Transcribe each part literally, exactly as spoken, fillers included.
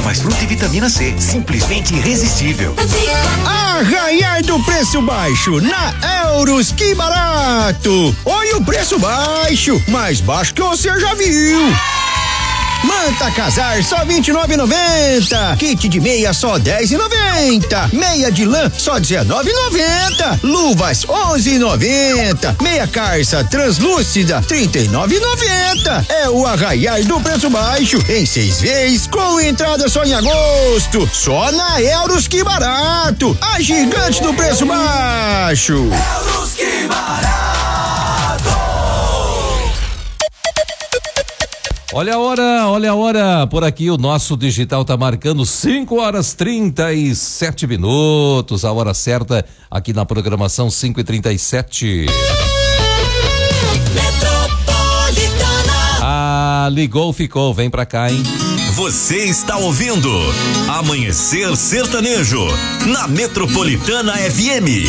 mais fruta e vitamina C. Simplesmente irresistível. Arraiar do preço baixo na Euros, que barato! Olha o preço baixo, mais baixo que você já viu. Manta Casar só vinte e nove e noventa. Kit de meia só dez e noventa. Meia de lã só dezenove e noventa. Luvas onze e noventa. Meia carça translúcida trinta e nove e noventa. É o arraiar do preço baixo em seis vezes com entrada só em agosto. Só na Euros, que barato. A gigante do preço baixo. Euros, que barato. Olha a hora, olha a hora, por aqui o nosso digital tá marcando cinco horas trinta e sete minutos, a hora certa aqui na programação cinco e trinta e sete. Metropolitana. Ah, ligou, ficou, vem pra cá, hein? Você está ouvindo Amanhecer Sertanejo na Metropolitana F M.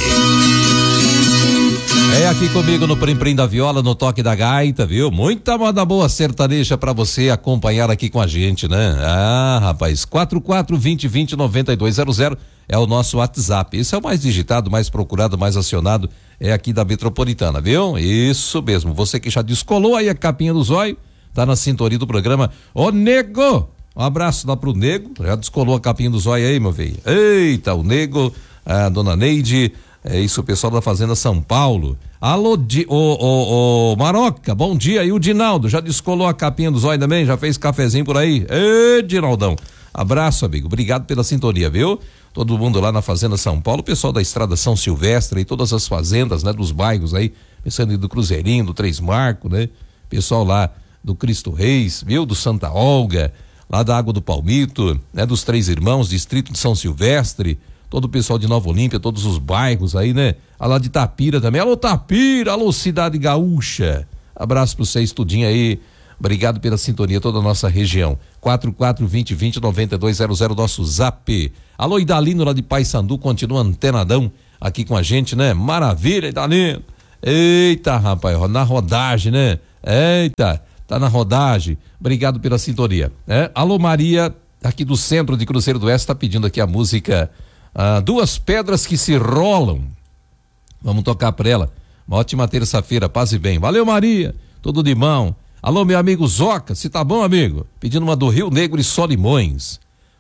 É aqui comigo no Prim Prim da Viola, no toque da gaita, viu? Muita moda boa sertaneja pra você acompanhar aqui com a gente, né? Ah, rapaz, quatro quatro vinte vinte noventa e dois zero zero é o nosso WhatsApp. Esse é o mais digitado, mais procurado, mais acionado, é aqui da Metropolitana, viu? Isso mesmo, você que já descolou aí a capinha do zóio, tá na sintonia do programa. Ô, nego! Um abraço lá pro Nego, já descolou a capinha do zóio aí, meu velho. Eita, o Nego, a dona Neide, é isso, o pessoal da Fazenda São Paulo. Alô, di, ô, ô, ô, Maroca, bom dia. E o Dinaldo, já descolou a capinha do zóio também? Já fez cafezinho por aí? Ê, Dinaldão, abraço, amigo, obrigado pela sintonia, viu? Todo mundo lá na Fazenda São Paulo, o pessoal da Estrada São Silvestre e todas as fazendas, né, dos bairros aí, pensando em do Cruzeirinho, do Três Marcos, né? Pessoal lá do Cristo Reis, viu? Do Santa Olga, lá da Água do Palmito, né? Dos Três Irmãos, Distrito de São Silvestre, todo o pessoal de Nova Olímpia, todos os bairros aí, né? A lá de Tapira também. Alô, Tapira, alô, Cidade Gaúcha. Abraço pro vocês, tudinho aí. Obrigado pela sintonia, toda a nossa região. quatro quatro vinte vinte noventa e dois zero zero, nosso zap. Alô, Idalino, lá de Paysandu, continua antenadão aqui com a gente, né? Maravilha, Idalino. Eita, rapaz, na rodagem, né? Eita, tá na rodagem. Obrigado pela sintonia. É? Alô, Maria, aqui do centro de Cruzeiro do Oeste, tá pedindo aqui a música ah, Duas Pedras que Se Rolam. Vamos tocar pra ela. Uma ótima terça-feira, paz e bem. Valeu, Maria, tudo de mão. Alô, meu amigo Zoca, se tá bom, amigo? Pedindo uma do Rio Negro e Solimões.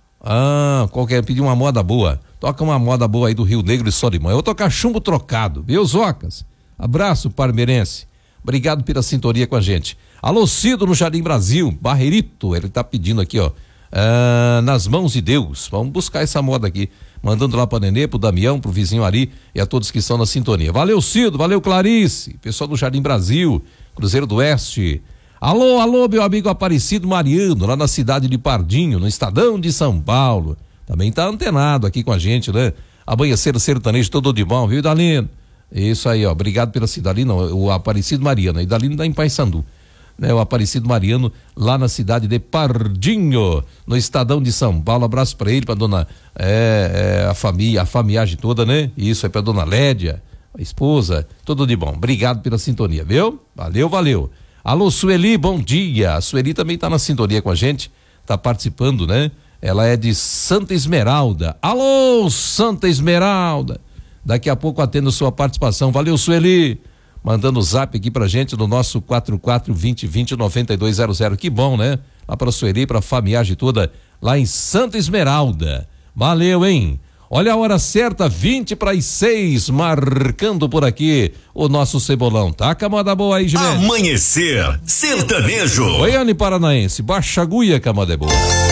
Ah, qualquer, pedir uma moda boa. Toca uma moda boa aí do Rio Negro e Solimões. Eu vou tocar Chumbo Trocado, viu, Zocas? Abraço, parmeirense. Obrigado pela sintonia com a gente. Alô, Cido no Jardim Brasil, Barreirito, ele tá pedindo aqui, ó. Ah, nas mãos de Deus. Vamos buscar essa moda aqui. Mandando lá pra Nenê, pro Damião, pro vizinho Ari e a todos que estão na sintonia. Valeu, Cido, valeu, Clarice, pessoal do Jardim Brasil, Cruzeiro do Oeste. Alô, alô, meu amigo Aparecido Mariano, lá na cidade de Pardinho, no Estadão de São Paulo. Também tá antenado aqui com a gente, né? Amanhecer Sertanejo, todo de bom, viu, Idalino? Isso aí, ó, obrigado pela cidade, não, o Aparecido Mariano, Idalino tá em Paysandu, né? O Aparecido Mariano, lá na cidade de Pardinho, no Estadão de São Paulo. Abraço pra ele, pra dona, é, é, a família, a famiagem toda, né? Isso aí pra dona Lédia, a esposa, tudo de bom. Obrigado pela sintonia, viu? Valeu, valeu. Alô, Sueli, bom dia. A Sueli também tá na sintonia com a gente, tá participando, né? Ela é de Santa Esmeralda. Alô, Santa Esmeralda. Daqui a pouco atendo sua participação. Valeu, Sueli. Mandando o zap aqui pra gente no nosso quatro quatro vinte vinte noventa e dois zero zero. Que bom, né? Lá pra Sueli, pra famiagem toda, lá em Santa Esmeralda. Valeu, hein? Olha a hora certa, vinte para as seis, marcando por aqui o nosso cebolão. Tá, camada boa aí, Gilberto? Amanhecer Sertanejo. Goiânia e Paranaense, baixa agulha, camada boa.